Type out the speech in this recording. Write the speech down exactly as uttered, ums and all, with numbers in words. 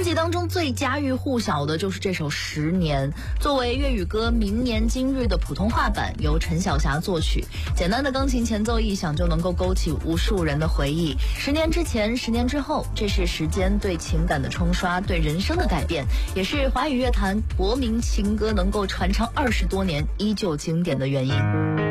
专辑当中最家喻户晓的就是这首《十年》，作为粤语歌《明年今日》的普通话版，由陈小霞作曲。简单的钢琴前奏一响，就能够勾起无数人的回忆。十年之前，十年之后，这是时间对情感的冲刷，对人生的改变，也是华语乐坛国民情歌能够传唱二十多年依旧经典的原因。